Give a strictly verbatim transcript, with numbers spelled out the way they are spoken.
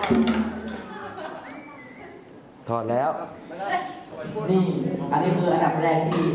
ถอดแล้วนี่อันนี้คืออันดับแรกที่